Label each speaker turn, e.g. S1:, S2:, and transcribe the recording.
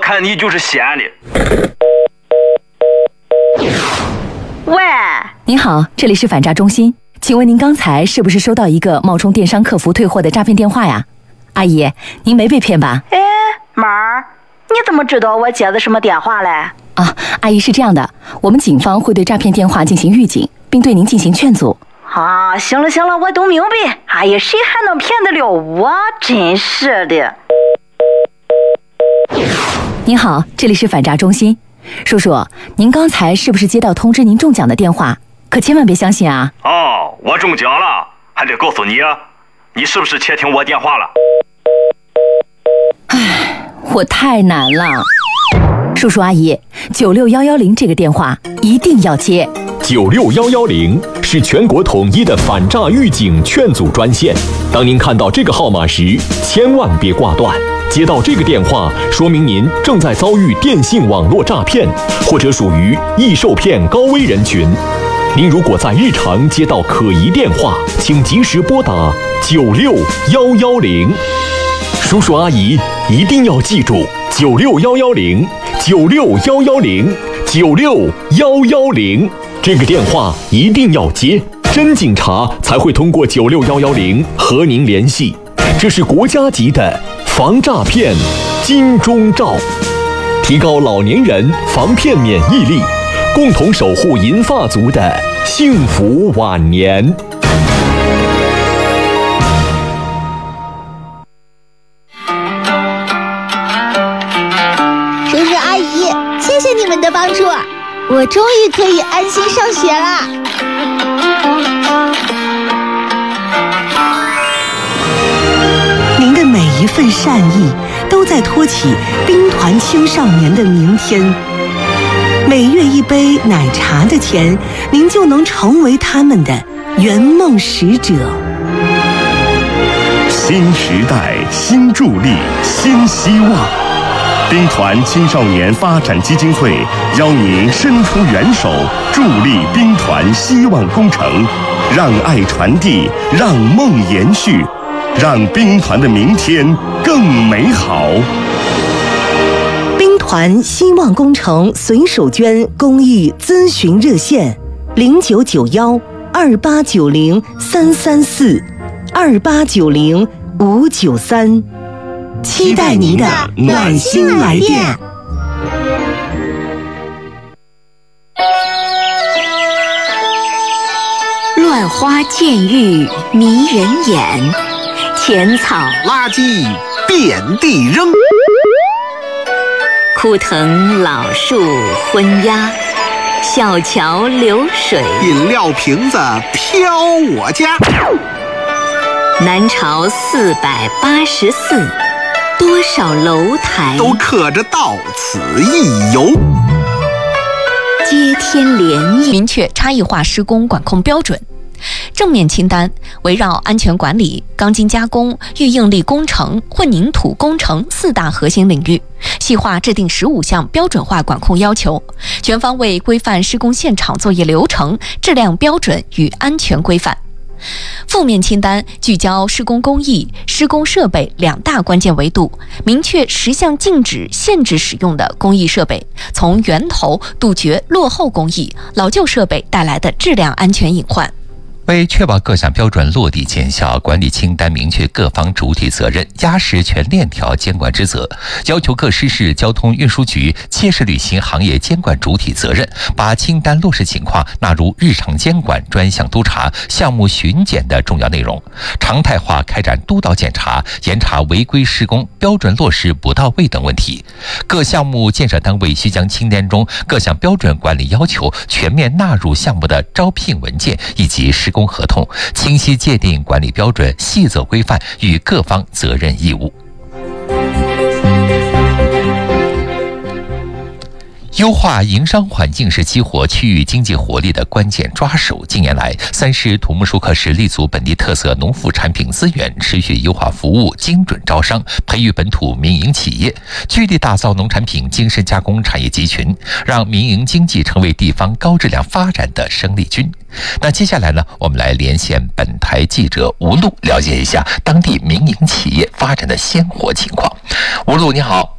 S1: 看你就是闲的。
S2: 喂，
S3: 您好，这里是反诈中心，请问您刚才是不是收到一个冒充电商客服退货的诈骗电话呀？阿姨，您没被骗吧？
S2: 哎，妈儿，你怎么知道我接的什么电话嘞？
S3: 啊，阿姨是这样的，我们警方会对诈骗电话进行预警，并对您进行劝阻。
S2: 啊，行了，我都明白。哎呀，谁还能骗得了我？真是的。
S3: 您好，这里是反诈中心。叔叔，您刚才是不是接到通知您中奖的电话？可千万别相信啊！
S1: 哦，我中奖了，还得告诉你啊，你是不是窃听我电话了？
S3: 唉，我太难了。叔叔阿姨，96110这个电话一定要接。
S4: 96110是全国统一的反诈预警劝阻专线。当您看到这个号码时，千万别挂断。接到这个电话，说明您正在遭遇电信网络诈骗，或者属于易受骗高危人群。您如果在日常接到可疑电话，请及时拨打96110。叔叔阿姨一定要记住96110，96110，96110，这个电话一定要接，真警察才会通过96110和您联系。这是国家级的防诈骗金钟罩，提高老年人防骗免疫力，共同守护银发族的幸福晚年。
S5: 叔叔阿姨，谢谢你们的帮助，我终于可以安心上学了。
S6: 您的每一份善意都在托起兵团青少年的明天。每月1杯奶茶的钱，您就能成为他们的圆梦使者。
S7: 新时代，新助力，新希望。兵团青少年发展基金会邀您伸出援手，助力兵团希望工程，让爱传递，让梦延续，让兵团的明天更美好。
S6: 兵团希望工程随手捐公益咨询热线：0991-2890-334，2890-593，期待您的暖心来电。
S8: 乱花渐欲迷人眼，浅草
S9: 垃圾遍地扔，
S8: 枯藤老树昏鸦，小桥流水，
S9: 饮料瓶子飘我家。
S8: 南朝484，多少楼台
S9: 都刻着到此一游。
S8: 接天莲叶，
S10: 明确差异化施工管控标准。正面清单围绕安全管理、钢筋加工、预应力工程、混凝土工程4大核心领域，细化制定15项标准化管控要求，全方位规范施工现场作业流程、质量标准与安全规范。负面清单聚焦施工工艺、施工设备2大关键维度，明确10项禁止、限制使用的工艺设备，从源头杜绝落后工艺、老旧设备带来的质量安全隐患。
S11: 为确保各项标准落地见效，管理清单明确各方主体责任，压实全链条监管职责，要求各市市交通运输局切实履行行业监管主体责任，把清单落实情况纳入日常监管、专项督查、项目巡检的重要内容，常态化开展督导检查，严查违规施工、标准落实不到位等问题。各项目建设单位需将清单中各项标准管理要求全面纳入项目的招聘文件以及施工合同，清晰界定管理标准、细则规范与各方责任义务。优化营商环境是激活区域经济活力的关键抓手。近年来，3市土木属可市立足本地特色农副产品资源，持续优化服务，精准招商，培育本土民营企业，聚力打造农产品精深加工产业集群，让民营经济成为地方高质量发展的生力军。那接下来呢，我们来连线本台记者吴璐，了解一下当地民营企业发展的鲜活情况。吴璐，你好。